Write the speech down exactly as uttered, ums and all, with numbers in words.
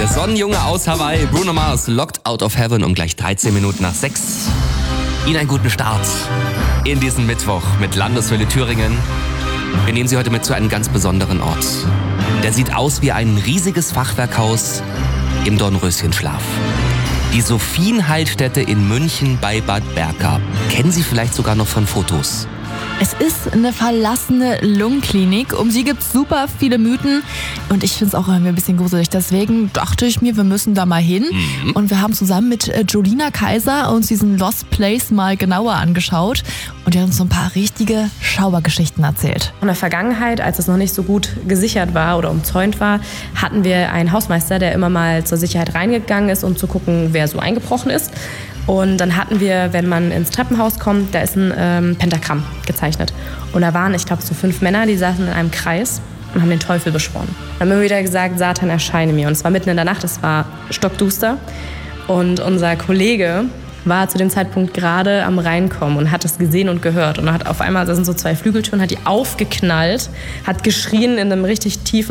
Der Sonnenjunge aus Hawaii, Bruno Mars, Locked Out of Heaven um gleich dreizehn Minuten nach sechs. Ihnen einen guten Start in diesen Mittwoch mit Landeshöhle Thüringen. Wir nehmen Sie heute mit zu einem ganz besonderen Ort. Der sieht aus wie ein riesiges Fachwerkhaus im Dornröschenschlaf. Die Sophienheilstätte in München bei Bad Berka. Kennen Sie vielleicht sogar noch von Fotos. Es ist eine verlassene Lungenklinik. Um sie gibt es super viele Mythen. Und ich finde es auch irgendwie ein bisschen gruselig. Deswegen dachte ich mir, wir müssen da mal hin. Mhm. Und wir haben zusammen mit Jolina Kaiser uns diesen Lost Place mal genauer angeschaut. Und die hat uns so ein paar richtige Schauergeschichten erzählt. In der Vergangenheit, als es noch nicht so gut gesichert war oder umzäunt war, hatten wir einen Hausmeister, der immer mal zur Sicherheit reingegangen ist, um zu gucken, wer so eingebrochen ist. Und dann hatten wir, wenn man ins Treppenhaus kommt, da ist ein ähm, Pentagramm gezeichnet. Und da waren, ich glaube, so fünf Männer, die saßen in einem Kreis und haben den Teufel beschworen. Dann haben wir wieder gesagt, Satan erscheine mir. Und es war mitten in der Nacht, es war stockduster. Und unser Kollege war zu dem Zeitpunkt gerade am Reinkommen und hat es gesehen und gehört. Und hat auf einmal, da sind so zwei Flügeltüren, hat die aufgeknallt, hat geschrien in einem richtig tiefen